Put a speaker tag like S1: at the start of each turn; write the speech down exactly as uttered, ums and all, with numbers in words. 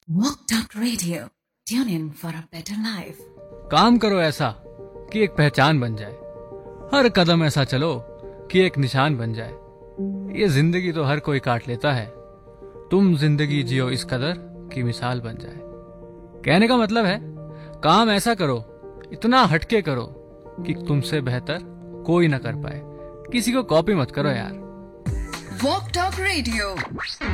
S1: Walk Talk Radio. Tune in for a better life.
S2: काम करो ऐसा कि एक पहचान बन जाए, हर कदम ऐसा चलो कि एक निशान बन जाए। ये जिंदगी तो हर कोई काट लेता है, तुम जिंदगी जियो इस कदर कि मिसाल बन जाए। कहने का मतलब है काम ऐसा करो, इतना हटके करो कि तुमसे बेहतर कोई ना कर पाए। किसी को कॉपी मत करो यार।
S1: Walk Talk Radio.